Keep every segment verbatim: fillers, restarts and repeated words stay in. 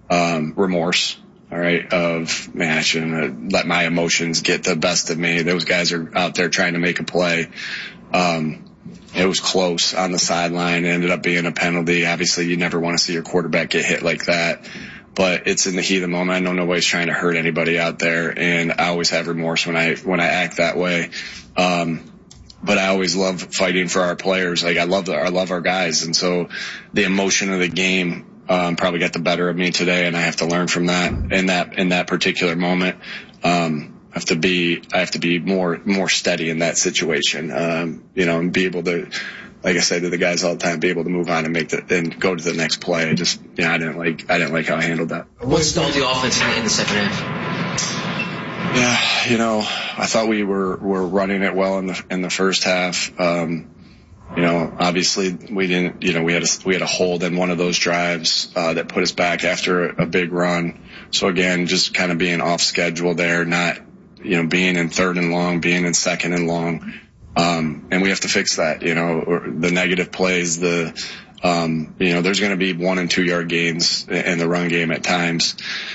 um, remorse. All right, of, man, I shouldn't have let my emotions get the best of me. Those guys are out there trying to make a play. Um, it was close on the sideline. It ended up being a penalty. Obviously, you never want to see your quarterback get hit like that. But it's in the heat of the moment. I know nobody's trying to hurt anybody out there, and I always have remorse when I when I act that way. Um, but I always love fighting for our players. Like I love the, I love our guys, and so the emotion of the game Um, probably got the better of me today, and I have to learn from that in that in that particular moment. Um, I have to be I have to be more more steady in that situation, um, you know, and be able to, like I say to the guys all the time, be able to move on and make the and go to the next play. I just, you know, I didn't like I didn't like how I handled that. What stalled the offense in, in the second half? Yeah, you know, I thought we were were running it well in the in the first half. Um, You know, obviously we didn't, you know, we had a, we had a hold in one of those drives, uh, that put us back after a, a big run. So again, just kind of being off schedule there, not, you know, being in third and long, being in second and long. Um, and we have to fix that, you know, or the negative plays, the, um, you know, there's going to be one and two yard gains in the run game at times.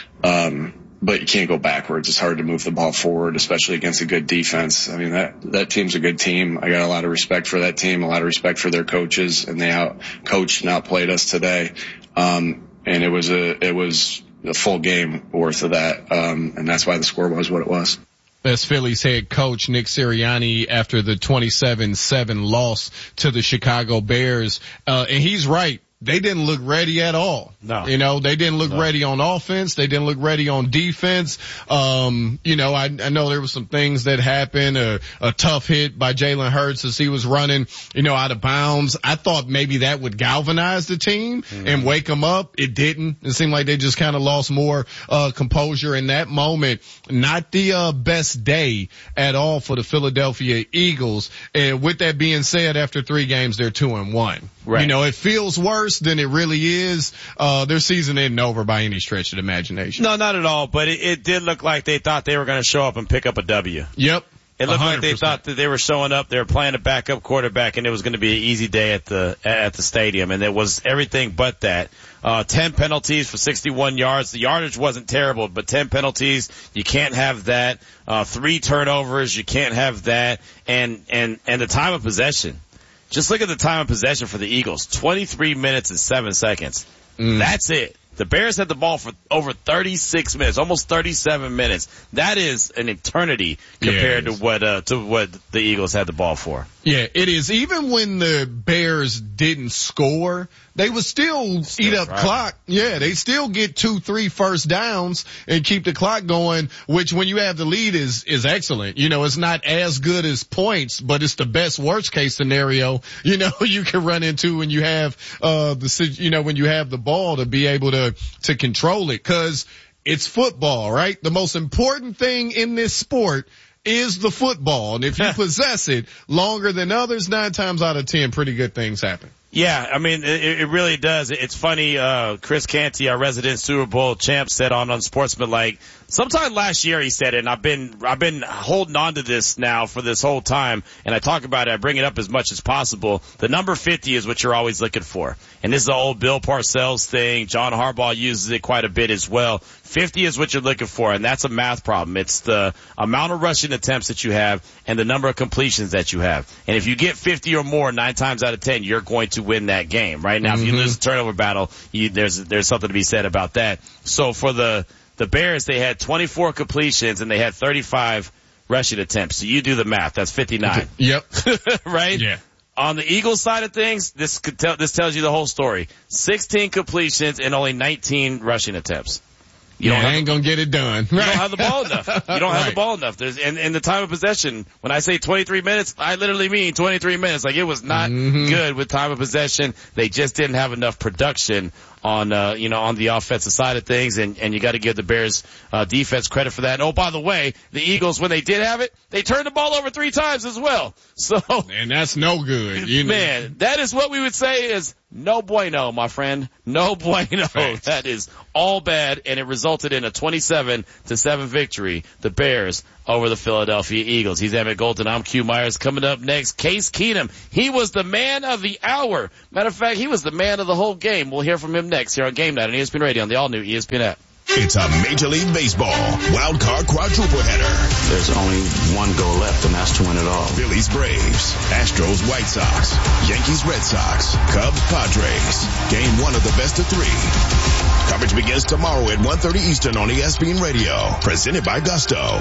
Um, But you can't go backwards. It's hard to move the ball forward, especially against a good defense. I mean, that, that team's a good team. I got a lot of respect for that team, a lot of respect for their coaches, and they out coached and outplayed us today. Um, and it was a, it was a full game worth of that. Um, and that's why the score was what it was. That's Phillies head coach Nick Sirianni after the twenty-seven seven loss to the Chicago Bears. Uh, and he's right. They didn't look ready at all. No. You know, they didn't look no. ready on offense. They didn't look ready on defense. Um, you know, I, I know there were some things that happened, a, a tough hit by Jalen Hurts as he was running, you know, out of bounds. I thought maybe that would galvanize the team mm. and wake them up. It didn't. It seemed like they just kind of lost more, uh, composure in that moment. Not the, uh, best day at all for the Philadelphia Eagles. And with that being said, after three games, they're two and one. Right. You know, it feels worse than it really is. Uh, their season isn't over by any stretch of the imagination. No, not at all. But it, it did look like they thought they were going to show up and pick up a W. Yep. It looked one hundred percent. like they thought that they were showing up. They were playing a backup quarterback, and it was going to be an easy day at the at the stadium. And it was everything but that. Uh, ten penalties for sixty-one yards. The yardage wasn't terrible, but ten penalties, you can't have that. Uh, three turnovers, you can't have that. And and and the time of possession. Just look at the time of possession for the Eagles. twenty-three minutes and seven seconds. Mm. That's it. The Bears had the ball for over thirty-six minutes, almost thirty-seven minutes. That is an eternity compared yeah, to what, uh, to what the Eagles had the ball for. Yeah, it is. Even when the Bears didn't score, they would still, still eat up right. clock. Yeah, they still get two, three first downs and keep the clock going, which when you have the lead is, is excellent. You know, it's not as good as points, but it's the best worst case scenario, you know, you can run into when you have, uh, the, you know, when you have the ball to be able to, to control it. Cause it's football, right? The most important thing in this sport is the football. And if you possess it longer than others, nine times out of ten, pretty good things happen. Yeah, I mean, it, it really does. It's funny, uh, Chris Canty, our resident Super Bowl champ, said on Unsportsmanlike, sometime last year he said it, and I've been, I've been holding on to this now for this whole time, and I talk about it, I bring it up as much as possible. The number fifty is what you're always looking for. And this is the old Bill Parcells thing. John Harbaugh uses it quite a bit as well. fifty is what you're looking for, and that's a math problem. It's the amount of rushing attempts that you have and the number of completions that you have. And if you get fifty or more, nine times out of ten, you're going to win that game. Right now, mm-hmm. if you lose the turnover battle, you, there's there's something to be said about that. So for the the Bears, they had twenty-four completions and they had thirty-five rushing attempts. So you do the math. That's fifty-nine. Yep. Right? Yeah. On the Eagles side of things, this could tell, this tells you the whole story. sixteen completions and only nineteen rushing attempts. You yeah, don't have ain't the, gonna get it done. You don't have the ball enough. You don't have right. the ball enough. There's, and, and the time of possession, when I say twenty-three minutes, I literally mean twenty-three minutes. Like, it was not mm-hmm. good with time of possession. They just didn't have enough production on, uh, you know, on the offensive side of things, and, and you gotta give the Bears, uh, defense credit for that. And oh, by the way, the Eagles, when they did have it, they turned the ball over three times as well. So. And that's no good. You man, know. That is what we would say is no bueno, my friend. No bueno. Right. That is all bad, and it resulted in a twenty-seven to seven victory, the Bears over the Philadelphia Eagles. He's Emmett Golden. I'm Q Myers. Coming up next, Case Keenum. He was the man of the hour. Matter of fact, he was the man of the whole game. We'll hear from him next. next here on Game Night on E S P N Radio on the all-new E S P N app. It's a Major League Baseball wild card quadruple header. There's only one goal left, and that's to win it all. Phillies, Braves, Astros, White Sox, Yankees, Red Sox, Cubs, Padres. Game one of the best of three. Coverage begins tomorrow at one thirty Eastern on E S P N Radio. Presented by Gusto.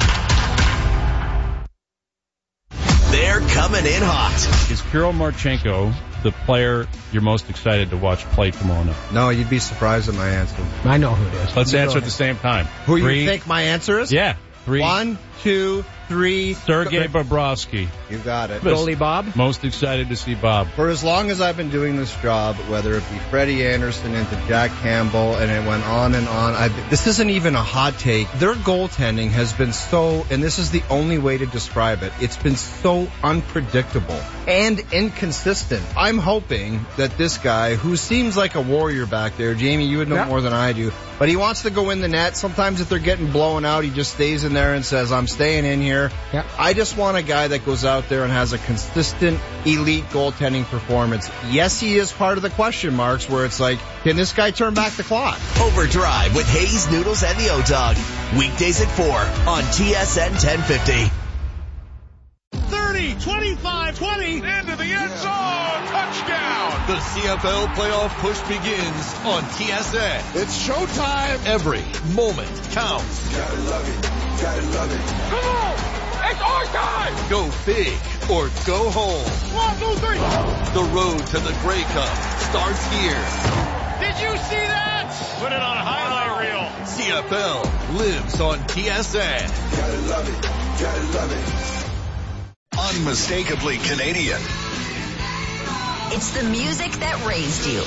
They're coming in hot. Is Kirill Marchenko the player you're most excited to watch play tomorrow night? No, you'd be surprised at my answer. I know who it is. Let's answer at the same time. Who Three. you think my answer is? Yeah. Three. One, two, three. Sergei Bobrovsky. You got it. Goalie Bob? Most excited to see Bob. For as long as I've been doing this job, whether it be Freddie Anderson into Jack Campbell, and it went on and on, I've, this isn't even a hot take. Their goaltending has been so, and this is the only way to describe it, it's been so unpredictable and inconsistent. I'm hoping that this guy, who seems like a warrior back there, Jamie, you would know yeah. more than I do, but he wants to go in the net. Sometimes if they're getting blown out, he just stays in there and says, I'm staying in here. Yeah. I just want a guy that goes out there and has a consistent, elite goaltending performance. Yes, he is part of the question marks where it's like, can this guy turn back the clock? Overdrive with Hayes, Noodles, and the O-Dog. Weekdays at four on T S N ten fifty. thirty, twenty-five, twenty, into the end zone, touchdown. The C F L playoff push begins on T S N. It's showtime. Every moment counts. Gotta love it, gotta love it. Come on, it's our time. Go big or go home. One, two, three. The road to the Grey Cup starts here. Did you see that? Put it on a highlight reel. C F L lives on T S N. Gotta love it, gotta love it. Unmistakably Canadian. It's the music that raised you.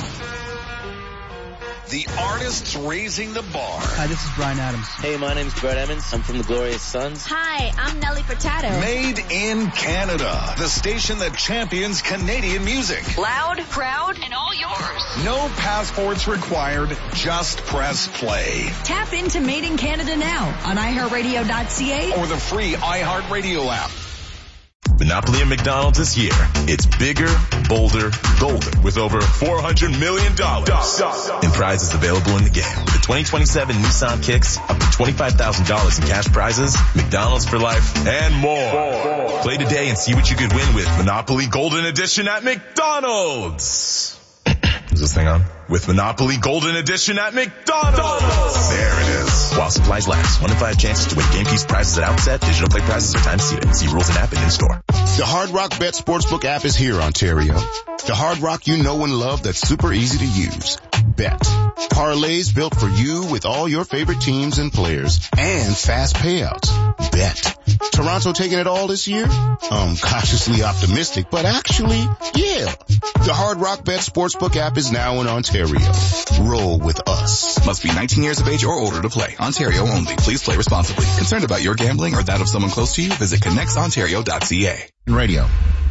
The artists raising the bar. Hi, this is Bryan Adams. Hey, my name's Brett Emmons. I'm from the Glorious Sons. Hi, I'm Nelly Furtado. Made in Canada. The station that champions Canadian music. Loud, proud, and all yours. No passports required. Just press play. Tap into Made in Canada now on i heart radio dot c a or the free iHeartRadio app. Monopoly at McDonald's this year. It's bigger, bolder, golden with over four hundred million dollars in prizes available in the game. With the twenty twenty-seven Nissan Kicks, up to twenty-five thousand dollars in cash prizes, McDonald's for life, and more. Play today and see what you could win with Monopoly Golden Edition at McDonald's. Is this thing on? With Monopoly Golden Edition at McDonald's. There it is. While supplies last. One in five chances to win game piece prizes at outset. Digital play prizes are time seated. See rules and app and in store. The Hard Rock Bet Sportsbook app is here, Ontario. The Hard Rock you know and love that's super easy to use. Bet. Parlays built for you with all your favorite teams and players. And fast payouts. Bet. Toronto taking it all this year? Um, cautiously optimistic, but actually, yeah. The Hard Rock Bet Sportsbook app is now in Ontario. Roll with us. Must be nineteen years of age or older to play. Ontario only. Please play responsibly. Concerned about your gambling or that of someone close to you? Visit connects ontario dot c a. Radio.